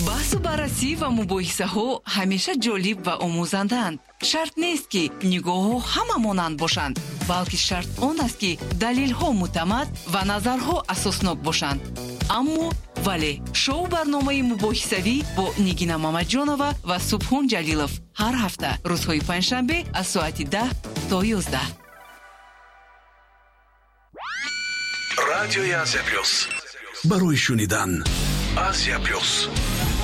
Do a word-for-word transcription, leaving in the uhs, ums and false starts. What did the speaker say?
баҳсу баррасӣ ва мубоҳисаҳо ҳамеша ҷолиб ва омӯзандаанд. шарт нест ки нигоҳҳо ҳама монанд бошанд, балки шарт он аст ки далелҳо муътамад ва назарҳо асоснок бошанд. аммо вале шоу барномаи мубоҳисавӣ бо Нигина Мамаҷонова ва Субҳон Ҷалилов ҳар ҳафта рӯзҳои панҷшанбе аз соати даҳ то ёздаҳ. радиои Азия плюс барои шунидан Азия плюс.